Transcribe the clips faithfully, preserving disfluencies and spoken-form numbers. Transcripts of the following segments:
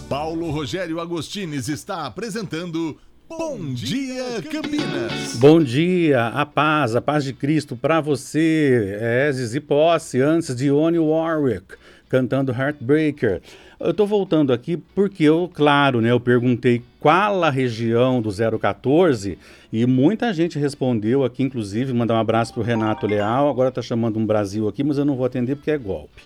Paulo Rogério Agostines está apresentando Bom Dia Campinas. Bom dia, a paz, a paz de Cristo para você. É Zizi Posse, antes de Dionne Warwick, cantando Heartbreaker. Eu tô voltando aqui porque eu, claro, né, eu perguntei qual a região do zero quatorze e muita gente respondeu aqui, inclusive, mandar um abraço pro Renato Leal, agora tá chamando um Brasil aqui, mas eu não vou atender porque é golpe.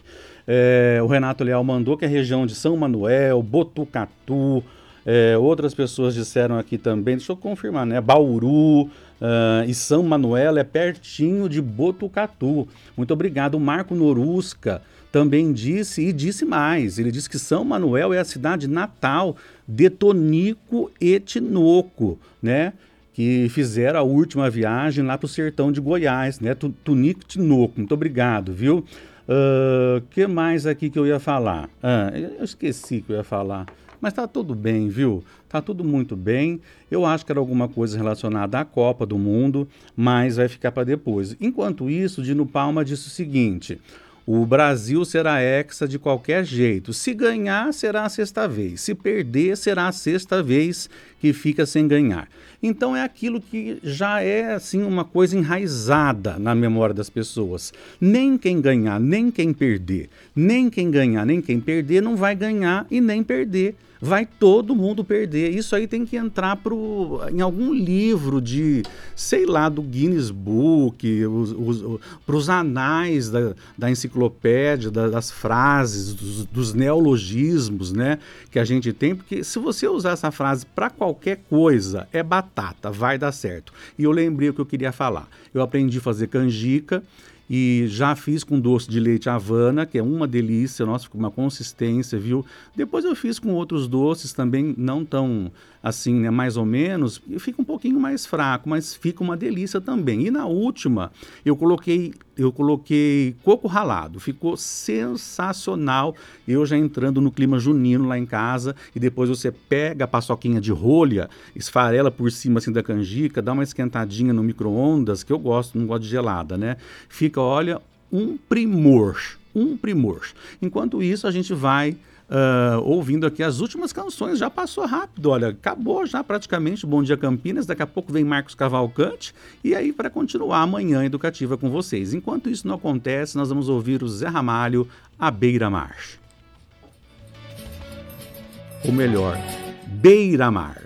É, o Renato Leal mandou que é a região de São Manuel, Botucatu, é, outras pessoas disseram aqui também, deixa eu confirmar, né, Bauru uh, e São Manuel é pertinho de Botucatu. Muito obrigado. O Marco Norusca também disse, e disse mais, ele disse que São Manuel é a cidade natal de Tonico e Tinoco, né, que fizeram a última viagem lá para o sertão de Goiás, né, Tonico e Tinoco. Muito obrigado, viu? O uh, que mais aqui que eu ia falar? Ah, eu esqueci que eu ia falar, mas tá tudo bem, viu? Tá tudo muito bem. Eu acho que era alguma coisa relacionada à Copa do Mundo, mas vai ficar para depois. Enquanto isso, Dino Palma disse o seguinte: o Brasil será hexa de qualquer jeito. Se ganhar, será a sexta vez. Se perder, será a sexta vez que fica sem ganhar. Então é aquilo que já é assim uma coisa enraizada na memória das pessoas. Nem quem ganhar, nem quem perder. Nem quem ganhar, nem quem perder não vai ganhar e nem perder. Vai todo mundo perder. Isso aí tem que entrar pro, em algum livro de, sei lá, do Guinness Book, para os anais da, da enciclopédia, da, das frases, dos, dos neologismos, né, que a gente tem, porque se você usar essa frase para qualquer coisa, é batata, vai dar certo. E eu lembrei o que eu queria falar. Eu aprendi a fazer canjica, e já fiz com doce de leite Havana, que é uma delícia, nossa, fica uma consistência, viu? Depois eu fiz com outros doces também, não tão assim, né, mais ou menos, e fica um pouquinho mais fraco, mas fica uma delícia também. E na última, eu coloquei, eu coloquei coco ralado, ficou sensacional, eu já entrando no clima junino lá em casa, e depois você pega a paçoquinha de rolha, esfarela por cima assim da canjica, dá uma esquentadinha no micro-ondas, que eu gosto, não gosto de gelada, né? Fica, olha, um primor, um primor. Enquanto isso, a gente vai uh, ouvindo aqui as últimas canções. Já passou rápido, olha, acabou já praticamente Bom Dia Campinas. Daqui a pouco vem Marcos Cavalcante. E aí, para continuar a manhã educativa com vocês. Enquanto isso não acontece, nós vamos ouvir o Zé Ramalho, A Beira-Mar. Ou melhor, Beira-Mar.